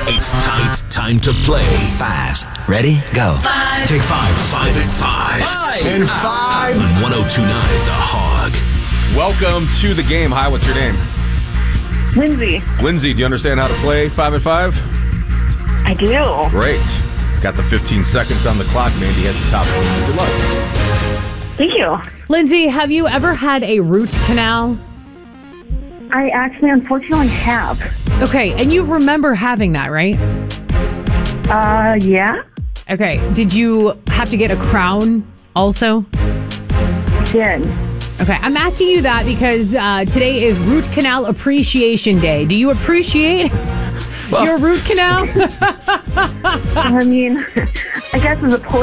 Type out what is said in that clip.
It's time to play. Fives. Ready? Go. Take 5. 5 and 5. And 5. On 1029 The Hog. Welcome to the game. Hi, what's your name? Lindsay. Lindsay, do you understand how to play 5 and 5? I do. Great. Got the 15 seconds on the clock. Mandy has the top one. Good luck. Thank you. Lindsay, have you ever had a root canal? I actually, unfortunately, have. Okay, and you remember having that, right? Yeah. Okay, did you have to get a crown also? Did. Okay, I'm asking you that because today is Root Canal Appreciation Day. Do you appreciate your root canal? I mean, I guess as a